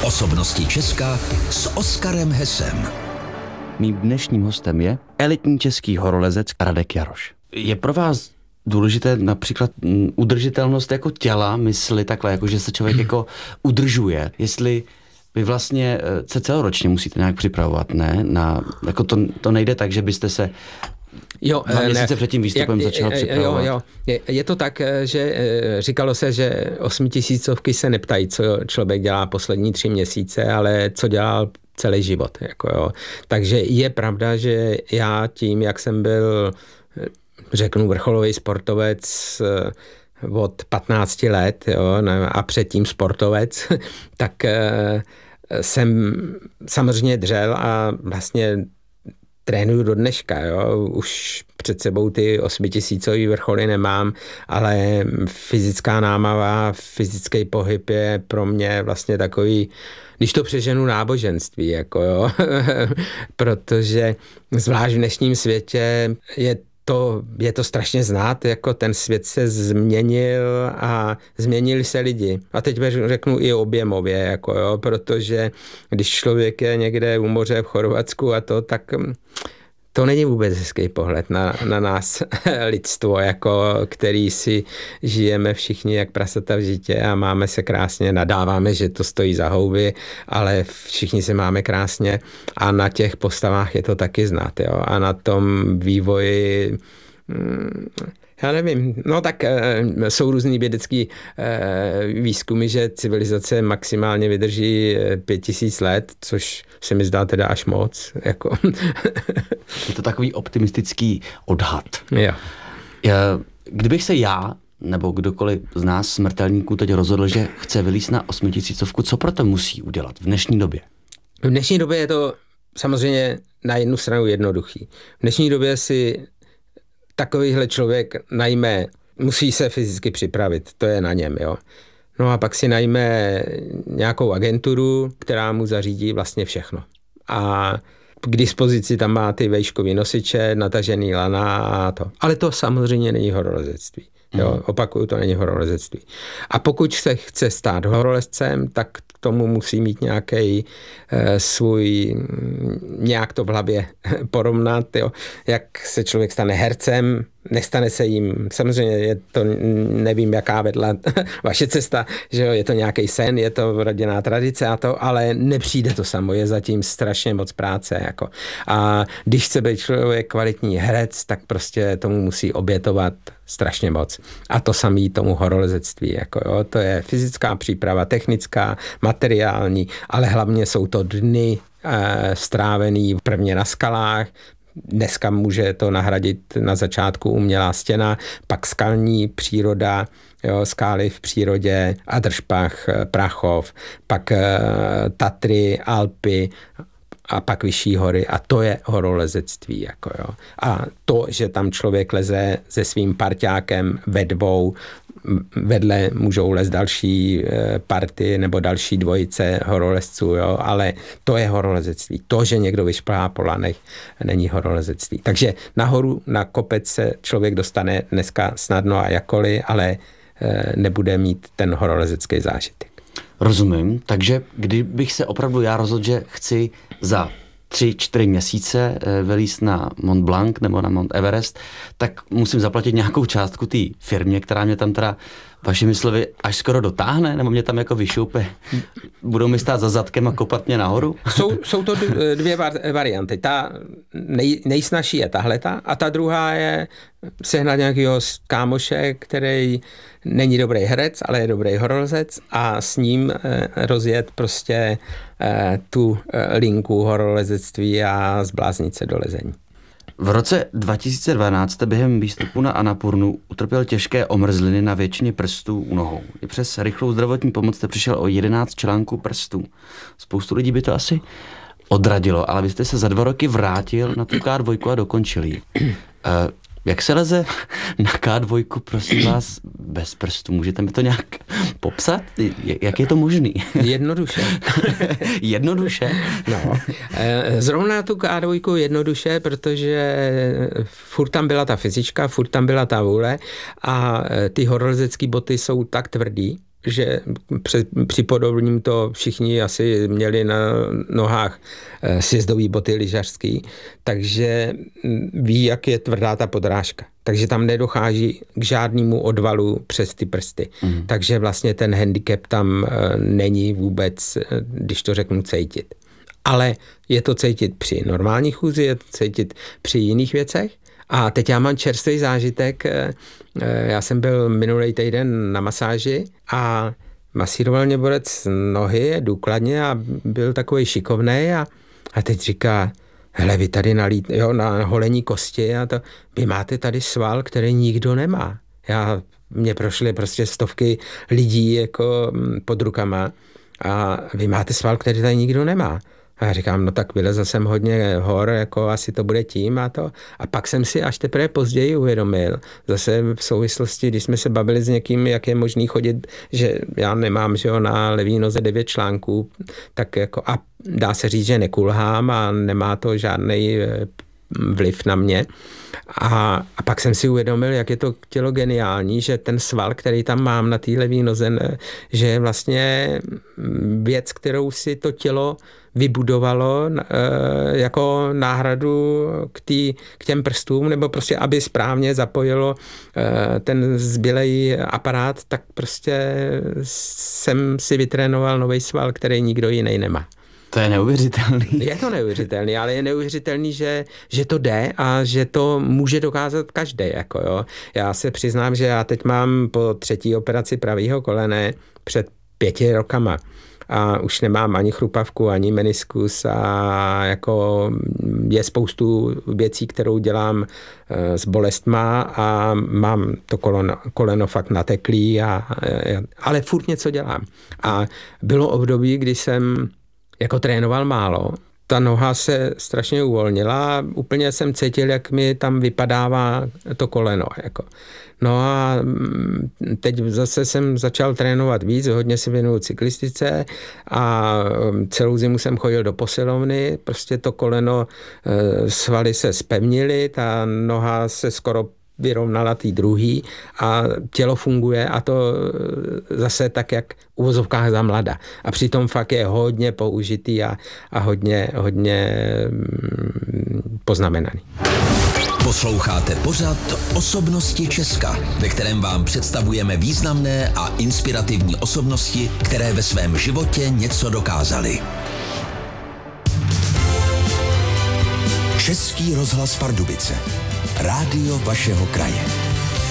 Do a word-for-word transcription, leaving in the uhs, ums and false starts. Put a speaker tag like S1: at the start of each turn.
S1: Osobnosti Česka s Oskarem Hesem.
S2: Mým dnešním hostem je elitní český horolezec Radek Jaroš. Je pro vás důležité například udržitelnost jako těla, mysli, takhle, jako že se člověk jako udržuje, jestli vy vlastně se celoročně musíte nějak připravovat, ne? Na, jako to, to nejde tak, že byste se
S3: Jo,
S2: dva měsíce před tím výstupem
S3: jak,
S2: začal připravovat.
S3: Jo, jo. Je, je to tak, že říkalo se, že osmitisícovky se neptají, co člověk dělá poslední tři měsíce, ale co dělal celý život. Jako jo. Takže je pravda, že já tím, jak jsem byl, řeknu, vrcholový sportovec od patnácti let, jo, a předtím sportovec, tak jsem samozřejmě dřel a vlastně trénuju do dneška, jo. Už před sebou ty osmitisícový vrcholy nemám, ale fyzická námava, fyzický pohyb je pro mě vlastně takový, když to přeženu, náboženství, jako jo. Protože zvlášť v dnešním světě je To, je to strašně znát, jako ten svět se změnil a změnili se lidi. A teď řeknu i objemově, jako jo, protože když člověk je někde u moře v Chorvatsku a to, tak to není vůbec hezký pohled na, na nás lidstvo, jako který si žijeme všichni jak prasata v žitě a máme se krásně, nadáváme, že to stojí za houby, ale všichni se máme krásně a na těch postavách je to taky znát, jo, a na tom vývoji já nevím, no tak e, jsou různý vědecký e, výzkumy, že civilizace maximálně vydrží pět tisíc let, což se mi zdá teda až moc. Jako.
S2: Je to takový optimistický odhad.
S3: Jo.
S2: Kdybych se já, nebo kdokoliv z nás smrtelníků teď rozhodl, že chce vylízt na osmitisícovku, co proto musí udělat v dnešní době?
S3: V dnešní době je to samozřejmě na jednu stranu jednoduchý. V dnešní době si takovýhle člověk najme, musí se fyzicky připravit, to je na něm, jo. No a pak si najme nějakou agenturu, která mu zařídí vlastně všechno. A k dispozici tam má ty vejškový nosiče, natažený lana a to. Ale to samozřejmě není horolezectví. Jo, mm. Opakuju, to není horolezectví. A pokud se chce stát horolezcem, tak k tomu musí mít nějaký e, svůj, nějak to v hlavě porovnat, jo. Jak se člověk stane hercem, nestane se jim, samozřejmě je to, nevím, jaká vedla vaše cesta, že jo, je to nějaký sen, je to rodinná tradice a to, ale nepřijde to samo, je zatím strašně moc práce, jako. A když chce být člověk kvalitní herec, tak prostě tomu musí obětovat strašně moc. A to samý tomu horolezectví, jako jo, to je fyzická příprava, technická, materiální, ale hlavně jsou to dny e, strávený prvně na skalách. Dneska může to nahradit na začátku umělá stěna, pak skalní příroda, jo, skály v přírodě, Adršpach, Prachov, pak e, Tatry, Alpy a pak vyšší hory a to je horolezectví. Jako jo. A to, že tam člověk leze se svým parťákem ve dvou, vedle můžou lez další party nebo další dvojice horolezců, jo, ale to je horolezectví. To, že někdo vyšplhá po lanech, není horolezectví. Takže nahoru na kopec se člověk dostane dneska snadno a jakkoliv, ale nebude mít ten horolezecký zážitek.
S2: Rozumím, takže kdybych se opravdu já rozhodl, že chci za tři, čtyři měsíce vylízt na Mont Blanc nebo na Mont Everest, tak musím zaplatit nějakou částku té firmě, která mě tam teda vašimi slovy až skoro dotáhne, nebo mě tam jako vyšoupe, budou mi stát za zadkem a kopat mě nahoru?
S3: Jsou, jsou to dvě varianty. Ta nej, nejsnažší je tahleta a ta druhá je sehnat nějakého kámoše, který není dobrý herec, ale je dobrý horolezec a s ním rozjet prostě tu linku horolezectví a zbláznit se do lezení.
S2: V roce dva tisíce dvanáct během výstupu na Annapurnu utrpěl těžké omrzliny na většině prstů u nohou. I přes rychlou zdravotní pomoc jste přišel o jedenáct článků prstů. Spoustu lidí by to asi odradilo, ale vy jste se za dva roky vrátil na tu ká dva a dokončil ji. Jak se leze na ká dva, prosím vás, bez prstů? Můžete mi to nějak popsat? Jak je to možný?
S3: Jednoduše.
S2: Jednoduše?
S3: No, zrovna na tu ká dva jednoduše, protože furt tam byla ta fyzička, furt tam byla ta vůle a ty horolezecké boty jsou tak tvrdý, že připodobním to všichni asi měli na nohách sjezdový boty lyžařský, takže ví, jak je tvrdá ta podrážka. Takže tam nedochází k žádnému odvalu přes ty prsty. Mm. Takže vlastně ten handicap tam není vůbec, když to řeknu, cítit. Ale je to cítit při normální chůzi, je to cítit při jiných věcech. A teď já mám čerstvý zážitek. Já jsem byl minulý týden na masáži a masíroval mě borec nohy důkladně a byl takový šikovnej a, a teď říká, hele, vy tady nalít, jo, na holení kosti a to, vy máte tady sval, který nikdo nemá. Já, mě prošly prostě stovky lidí jako pod rukama a vy máte sval, který tady nikdo nemá. A já říkám, no tak vylezl jsem hodně hor, jako asi to bude tím a to. A pak jsem si až teprve později uvědomil, zase v souvislosti, když jsme se bavili s někým, jak je možný chodit, že já nemám, že jo, na levý noze devět článků, tak jako a dá se říct, že nekulhám a nemá to žádný vliv na mě. A, a pak jsem si uvědomil, jak je to tělo geniální, že ten sval, který tam mám na té levý noze, že je vlastně věc, kterou si to tělo vybudovalo e, jako náhradu k, tý, k těm prstům, nebo prostě, aby správně zapojilo e, ten zbylej aparát, tak prostě jsem si vytrénoval nový sval, který nikdo jiný nemá.
S2: To je neuvěřitelný.
S3: Je to neuvěřitelný, ale je neuvěřitelný, že, že to jde a že to může dokázat každý. Jako jo. Já se přiznám, že já teď mám po třetí operaci pravýho kolene před pěti rokama a už nemám ani chrupavku, ani meniskus a jako je spoustu věcí, kterou dělám s bolestma a mám to koleno, koleno fakt nateklý, a, ale furt něco dělám. A bylo období, kdy jsem jako trénoval málo, ta noha se strašně uvolnila a úplně jsem cítil, jak mi tam vypadává to koleno. Jako. No a teď zase jsem začal trénovat víc, hodně se věnuju cyklistice a celou zimu jsem chodil do posilovny, prostě to koleno, svaly se zpevnily, ta noha se skoro vyrovnala tý druhý a tělo funguje a to zase tak, jak v uvozovkách za mlada. A přitom fakt je hodně použitý a, a hodně, hodně poznamenaný.
S1: Posloucháte pořad Osobnosti Česka, ve kterém vám představujeme významné a inspirativní osobnosti, které ve svém životě něco dokázaly. Český rozhlas Pardubice. Rádio vašeho kraje.